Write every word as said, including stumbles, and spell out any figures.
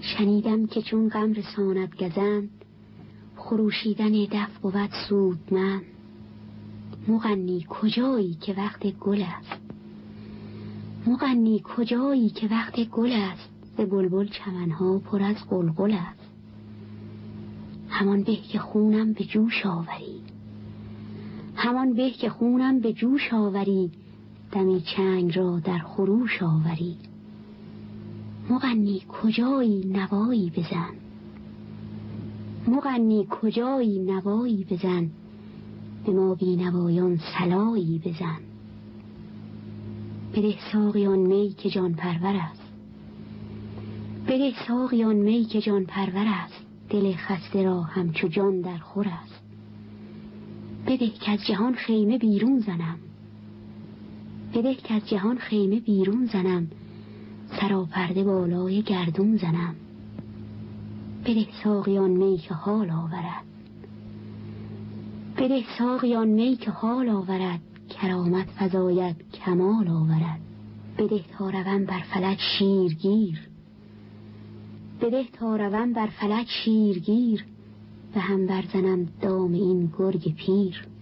شنیدم که چون غم رساند گزند، خروشیدن دف بود سودمند. مغنی کجایی که وقت گل است، مغنی کجایی که وقت گل است. ز بلبل چمنها پر از غلغل است. همان به که خونم به جوش آوری، همان به که خونم به جوش آوری. دمی چنگ را در خروش آوری. مغنی کجایی نوایی بزن، مغنی کجایی نوایی بزن. به ما بی نوایان صلایی بزن. بده ساقیان می که جان پرور است، بده ساقیان می که جان پرور است. دل خسته را همچو جان در خور است. بده که از جهان خیمه بیرون زنم، بده که از جهان خیمه بیرون زنم. سراپرده بالای گردون زنم. بده ساقیان می که حال آورد، بده ساقیان می که حال آورد. کرامت فزاید کمال آورد. بده تا روم بر فلک شیرگیر، بده تا روم بر فلک شیرگیر. به هم برزنم دام این گرگ پیر.